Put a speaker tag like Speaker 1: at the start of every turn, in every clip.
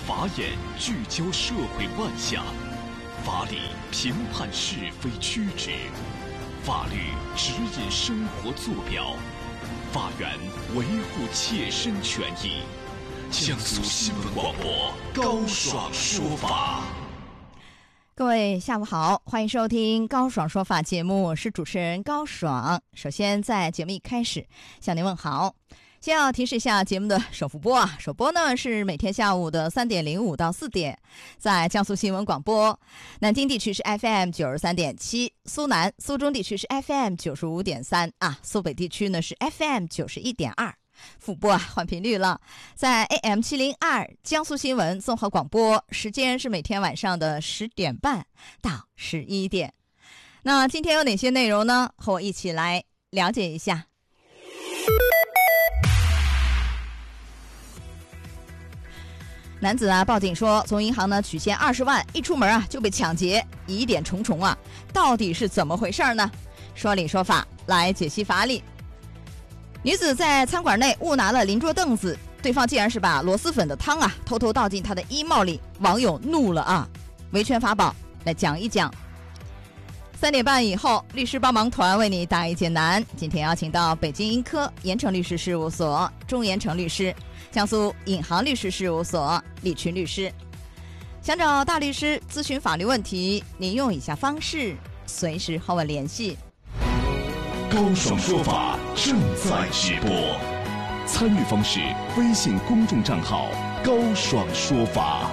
Speaker 1: 法眼聚焦社会万象，法理评判是非曲直，法律指引生活坐标，法源维护切身权益。江苏新闻广播高爽说法。
Speaker 2: 各位下午好，欢迎收听高爽说法节目，我是主持人高爽。首先在节目一开始向您问好，先要提示一下节目的首复播啊，首播呢是每天下午的3点05到4点，在江苏新闻广播，南京地区是 FM 93.7，苏南苏中地区是 FM 95.3啊，苏北地区呢是 FM 91.2。复播换频率了，在 AM 702江苏新闻综合广播，时间是每天晚上的10点半到11点。那今天有哪些内容呢？和我一起来了解一下。男子报警说从银行呢取现20万，一出门就被抢劫，疑点重重啊，到底是怎么回事呢？说理说法来解析法理。女子在餐馆内误拿了邻桌凳子，对方竟然是把螺蛳粉的汤偷偷倒进她的衣帽里，网友怒了维权法宝来讲一讲。3点半以后，律师帮忙团为你答疑解难。今天邀请到北京英科严诚律师事务所钟严诚律师，江苏颍行律师事务所李群律师。想找大律师咨询法律问题，您用以下方式随时和我联系。
Speaker 1: 高爽说法正在直播，参与方式：微信公众账号高爽说法，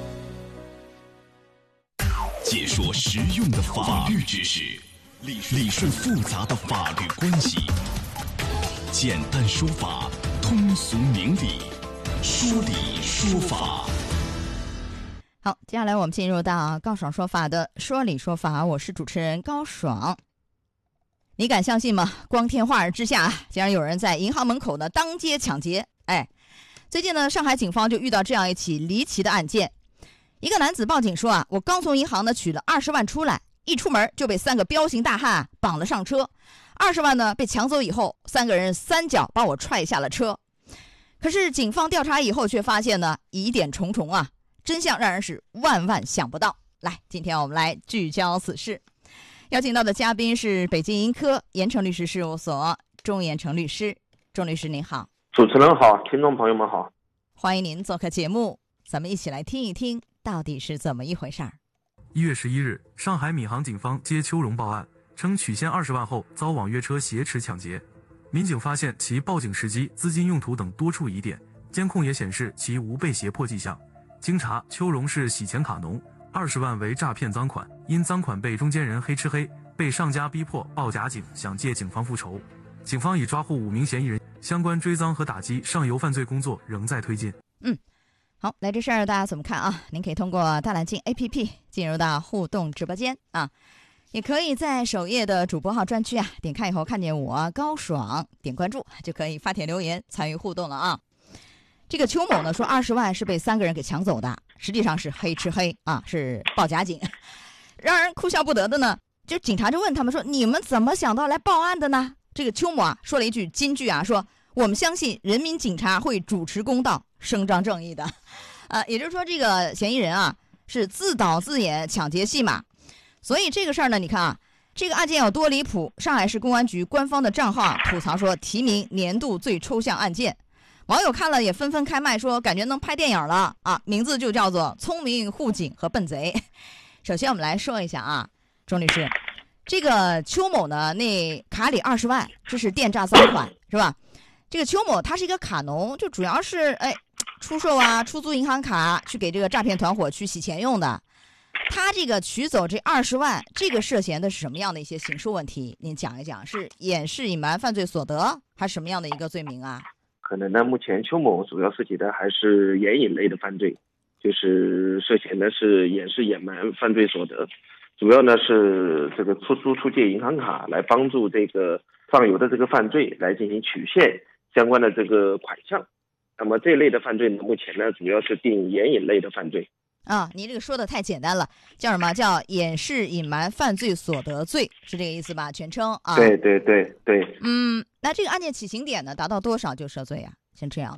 Speaker 1: 解说实用的法律知识，理顺复杂的法律关系，简单说法，通俗明理，说理说法。
Speaker 2: 好，接下来我们进入到高爽说法的说理说法，我是主持人高爽。你敢相信吗？光天化日之下，竟然有人在银行门口呢当街抢劫。最近呢，上海警方就遇到这样一起离奇的案件。一个男子报警说我刚从银行呢取了20万出来，一出门就被3个彪形大汉绑了上车。20万呢被抢走以后，3个人3脚把我踹下了车。可是警方调查以后却发现呢疑点重重真相让人是万万想不到。来，今天我们来聚焦此事。邀请到的嘉宾是北京英科严诚律师事务所钟严诚律师。钟律师您好。
Speaker 3: 主持人好，听众朋友们好，
Speaker 2: 欢迎您做客节目，咱们一起来听一听到底是怎么一回事儿。
Speaker 4: 1月11日，上海闵行警方接邱荣报案，称取现20万后遭网约车挟持抢劫。民警发现其报警时机、资金用途等多处疑点，监控也显示其无被胁迫迹象。经查，邱荣是洗钱卡农，20万为诈骗赃款，因赃款被中间人黑吃黑，被上家逼迫报假警，想借警方复仇。警方已抓获5名嫌疑人，相关追赃和打击上游犯罪工作仍在推进。
Speaker 2: 好，来这事儿大家怎么看您可以通过大蓝鲸 APP 进入到互动直播间也可以在首页的主播号专区点开以后看见我高爽，点关注就可以发帖留言参与互动了这个邱某呢说20万是被3个人给抢走的，实际上是黑吃黑是报假警。让人哭笑不得的呢，就警察就问他们说，你们怎么想到来报案的呢？这个邱某说了一句金句说我们相信人民警察会主持公道，伸张正义的也就是说这个嫌疑人是自导自演抢劫戏码。所以这个事儿呢，你看这个案件有多离谱，上海市公安局官方的账号吐槽说提名年度最抽象案件。网友看了也纷纷开麦说感觉能拍电影了名字就叫做聪明护警和笨贼。首先我们来说一下钟律师，这个邱某呢那卡里20万，这是电诈赃款是吧？这个邱某他是一个卡农，就主要是出售出租银行卡去给这个诈骗团伙去洗钱用的。他这个取走这20万，这个涉嫌的是什么样的一些刑事问题？您讲一讲，是掩饰隐瞒犯罪所得，还是什么样的一个罪名
Speaker 3: 可能呢，目前邱某主要涉及的还是掩隐类的犯罪，就是涉嫌的是掩饰隐瞒犯罪所得，主要呢是这个出租出借银行卡来帮助这个上游的这个犯罪来进行取现相关的这个款项。那么这类的犯罪呢，目前呢主要是定掩隐类的犯罪。
Speaker 2: 您这个说的太简单了，叫什么？叫掩饰隐瞒犯罪所得罪，是这个意思吧？全称
Speaker 3: 对。
Speaker 2: 那这个案件起刑点呢，达到多少就涉罪先这样的？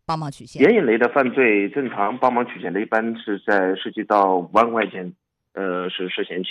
Speaker 2: 帮忙取现？
Speaker 3: 援引类的犯罪正常帮忙取现的一般是在涉及到5万块钱，是涉嫌起